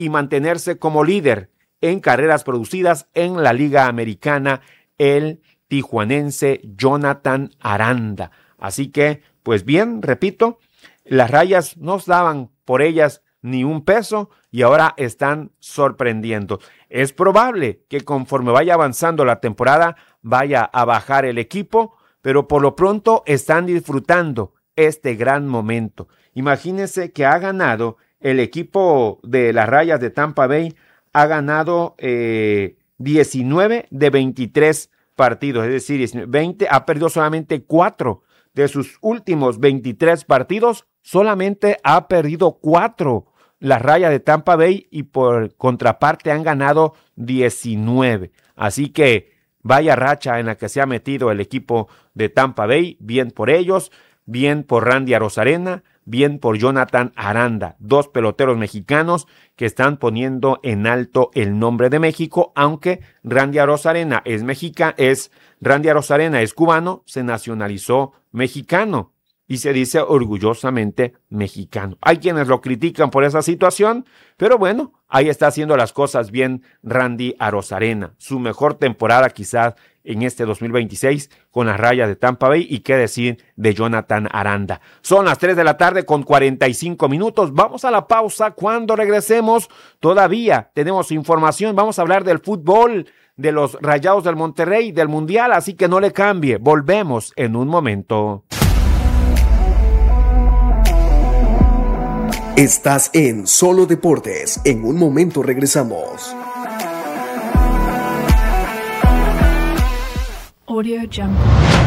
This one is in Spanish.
y mantenerse como líder en carreras producidas en la Liga Americana, el tijuanense Jonathan Aranda. Así que, pues bien, repito, las Rayas no daban por ellas ni un peso y ahora están sorprendiendo. Es probable que conforme vaya avanzando la temporada vaya a bajar el equipo, pero por lo pronto están disfrutando este gran momento. Imagínense que ha ganado el equipo de las Rayas de Tampa Bay, ha ganado 19 de 23 partidos, es decir, 20, ha perdido solamente 4 de sus últimos 23 partidos, solamente ha perdido 4 las Rayas de Tampa Bay y por contraparte han ganado 19. Así que vaya racha en la que se ha metido el equipo de Tampa Bay, bien por ellos, bien por Randy Arozarena, bien por Jonathan Aranda, 2 peloteros mexicanos que están poniendo en alto el nombre de México, aunque Randy Arozarena es cubano, se nacionalizó mexicano y se dice orgullosamente mexicano. Hay quienes lo critican por esa situación, pero bueno, ahí está haciendo las cosas bien Randy Arozarena. Su mejor temporada quizás en este 2026 con las Rayas de Tampa Bay y qué decir de Jonathan Aranda. Son las 3 de la tarde con 45 minutos. Vamos a la pausa. Cuando regresemos todavía tenemos información. Vamos a hablar del fútbol, de los Rayados del Monterrey, del Mundial, así que no le cambie. Volvemos en un momento. Estás en Solo Deportes. En un momento regresamos. Audio Jungle.